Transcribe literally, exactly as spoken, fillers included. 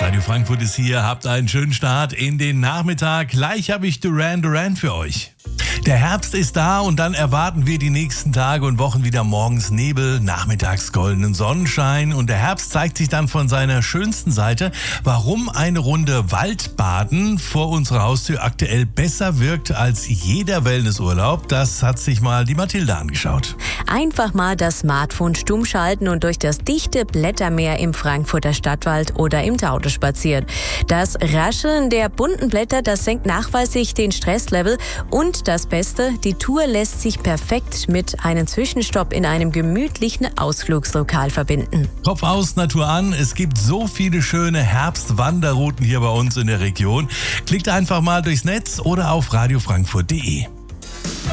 Radio Frankfurt ist hier. Habt einen schönen Start in den Nachmittag. Gleich habe ich Duran Duran für euch. Der Herbst ist da und dann erwarten wir die nächsten Tage und Wochen wieder morgens Nebel, nachmittags goldenen Sonnenschein und der Herbst zeigt sich dann von seiner schönsten Seite. Warum eine Runde Waldbaden vor unserer Haustür aktuell besser wirkt als jeder Wellnessurlaub, das hat sich mal die Mathilde angeschaut. Einfach mal das Smartphone stumm schalten und durch das dichte Blättermeer im Frankfurter Stadtwald oder im Taude spazieren. Das Rascheln der bunten Blätter, das senkt nachweislich den Stresslevel und das Beste, die Tour lässt sich perfekt mit einem Zwischenstopp in einem gemütlichen Ausflugslokal verbinden. Kopf aus, Natur an. Es gibt so viele schöne Herbstwanderrouten hier bei uns in der Region. Klickt einfach mal durchs Netz oder auf radio frankfurt punkt de.